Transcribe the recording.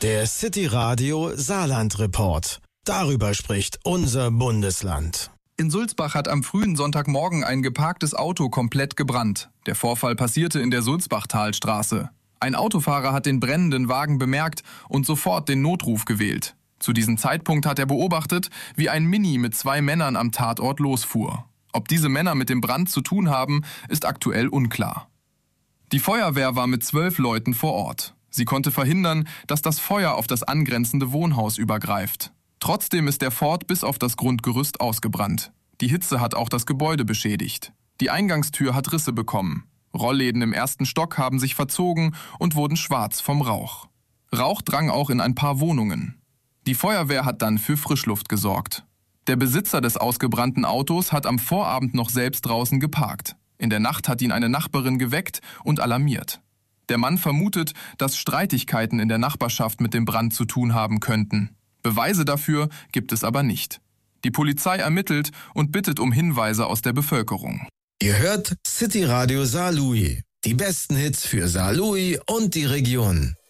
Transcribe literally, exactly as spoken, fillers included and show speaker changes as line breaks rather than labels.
Der City Radio Saarland Report. Darüber spricht unser Bundesland.
In Sulzbach hat am frühen Sonntagmorgen ein geparktes Auto komplett gebrannt. Der Vorfall passierte in der Sulzbachtalstraße. Ein Autofahrer hat den brennenden Wagen bemerkt und sofort den Notruf gewählt. Zu diesem Zeitpunkt hat er beobachtet, wie ein Mini mit zwei Männern am Tatort losfuhr. Ob diese Männer mit dem Brand zu tun haben, ist aktuell unklar. Die Feuerwehr war mit zwölf Leuten vor Ort. Sie konnte verhindern, dass das Feuer auf das angrenzende Wohnhaus übergreift. Trotzdem ist der Ford bis auf das Grundgerüst ausgebrannt. Die Hitze hat auch das Gebäude beschädigt. Die Eingangstür hat Risse bekommen. Rollläden im ersten Stock haben sich verzogen und wurden schwarz vom Rauch. Rauch drang auch in ein paar Wohnungen. Die Feuerwehr hat dann für Frischluft gesorgt. Der Besitzer des ausgebrannten Autos hat am Vorabend noch selbst draußen geparkt. In der Nacht hat ihn eine Nachbarin geweckt und alarmiert. Der Mann vermutet, dass Streitigkeiten in der Nachbarschaft mit dem Brand zu tun haben könnten. Beweise dafür gibt es aber nicht. Die Polizei ermittelt und bittet um Hinweise aus der Bevölkerung.
Ihr hört City Radio Saarlouis. Die besten Hits für Saarlouis und die Region.